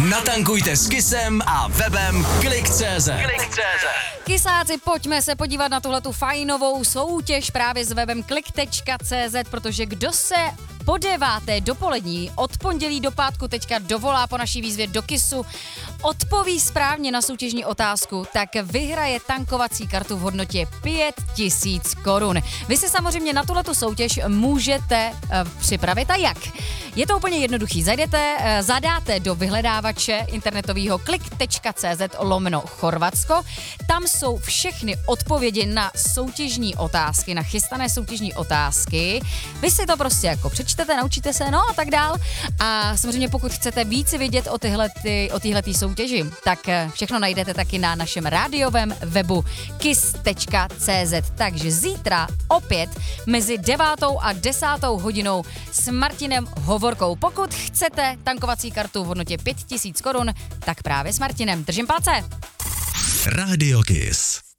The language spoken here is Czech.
natankujte s Kissem a webem Klik.cz. Kysáci, pojďme se podívat na tuhletu fajnovou soutěž právě s webem Klik.cz, protože kdo se po 9. dopolední od pondělí do pátku teďka dovolá po naší výzvě do Kissu, odpoví správně na soutěžní otázku, tak vyhraje tankovací kartu v hodnotě 5000 korun. Vy si samozřejmě na tuhletu soutěž můžete připravit a jak? Je to úplně jednoduchý. Zadáte do vyhledávače internetového klik.cz/Chorvatsko. Tam jsou všechny odpovědi na soutěžní otázky, na chystané soutěžní otázky. Vy si to prostě jako přečtete, naučíte se, no a tak dál. A samozřejmě pokud chcete víc vědět o téhletý soutěži, tak všechno najdete taky na našem rádiovém webu kiss.cz. Takže zítra opět mezi 9. a 10. hodinou s Martinem Hovorkou. Pokud chcete tankovací kartu v hodnotě 5000 korun, tak právě s Martinem. Držím palce. Radio Kiss.